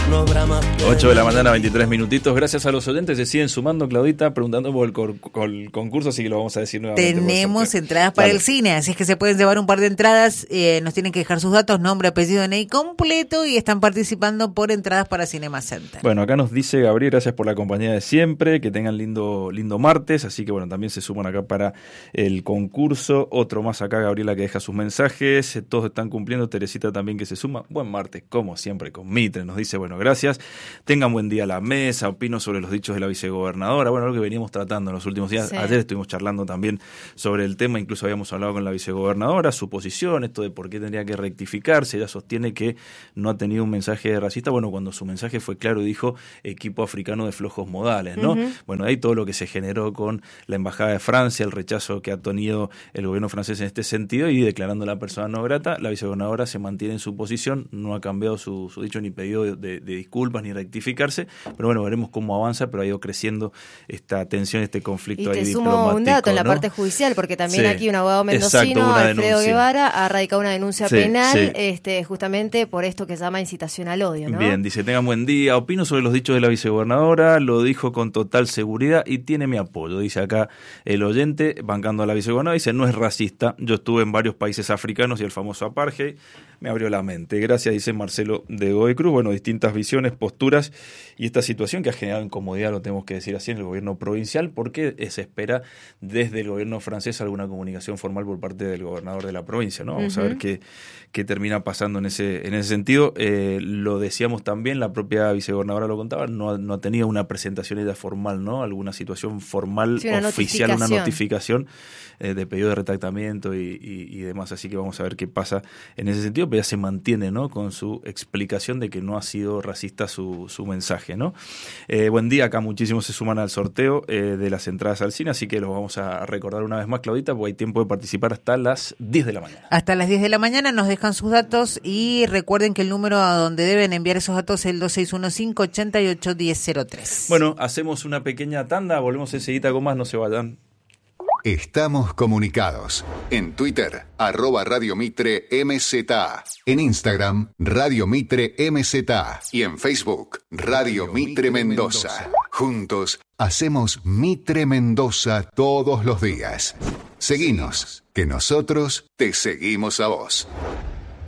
no habrá más. 8 de la mañana, 23 minutitos. Gracias a los oyentes, se siguen sumando, Claudita, preguntando por el concurso, así que lo vamos a decir nuevamente. Tenemos entradas para el cine, así es que se pueden llevar un par de entradas. Nos tienen que dejar sus datos, nombre, apellido, DNI completo, y están participando por entradas para Cinema Center. Bueno, acá nos dice Gabriel, gracias por la compañía de siempre, que tengan lindo martes, así que bueno, también se suman acá para el concurso. Otro más acá, Gabriela, que deja sus mensajes, todos están cumpliendo. Teresita también, que se suma. Buen martes, como siempre, con Mitre, nos dice, bueno, gracias. Tengan buen día a la mesa. Opino sobre los dichos de la vicegobernadora. Bueno, lo que veníamos tratando en los últimos días. Sí. Ayer estuvimos charlando también sobre el tema. Incluso habíamos hablado con la vicegobernadora, su posición, esto de por qué tendría que rectificarse. Ella sostiene que no ha tenido un mensaje racista. Bueno, cuando su mensaje fue claro y dijo equipo africano de flojos modales, ¿no? Uh-huh. Bueno, ahí todo lo que se generó con la Embajada de Francia, el rechazo que ha tenido el gobierno francés en este sentido, y declarando la persona no grata, la vicegobernadora se mantiene en su posición, no ha cambiado su dicho ni pedido de disculpas ni rectificarse, pero bueno, veremos cómo avanza, pero ha ido creciendo esta tensión, este conflicto ahí diplomático. Y te sumo un dato, en la parte judicial, porque también aquí un abogado mendocino, Alfredo Guevara, ha radicado una denuncia penal justamente por esto que se llama incitación al odio, ¿no? Bien, dice, tengan buen día, opino sobre los dichos de la vicegobernadora, lo dijo con total seguridad y tiene mi apoyo, dice acá el oyente, bancando a la vicegobernadora, dice, no es racista, yo estuve en varios países africanos y el famoso apartheid me abrió la mente. Gracias, dice Marcelo de Godoy Cruz. Bueno, distintas visiones, posturas y esta situación que ha generado incomodidad, lo tenemos que decir así, en el gobierno provincial, porque se espera desde el gobierno francés alguna comunicación formal por parte del gobernador de la provincia, ¿no? Vamos a ver qué termina pasando en ese sentido. Lo decíamos también, la propia vicegobernadora lo contaba, no ha tenido una presentación ella formal, ¿no? Alguna situación formal, oficial, una notificación de pedido de retractamiento y demás, así que vamos a ver qué pasa en ese sentido, pero ya se mantiene, ¿no?, con su explicación de que no ha sido racista su mensaje, ¿no? Buen día, acá muchísimos se suman al sorteo de las entradas al cine, así que los vamos a recordar una vez más, Claudita, porque hay tiempo de participar hasta las 10 de la mañana. Hasta las 10 de la mañana nos dejan sus datos y recuerden que el número a donde deben enviar esos datos es el 2615-881003. Bueno, hacemos una pequeña tanda, volvemos enseguida con más, no se vayan. Estamos comunicados. En Twitter, @Radio Mitre MZA. En Instagram, Radio Mitre MZA. Y en Facebook, Radio Mitre Mendoza. Juntos, hacemos Mitre Mendoza todos los días. Seguinos, que nosotros te seguimos a vos.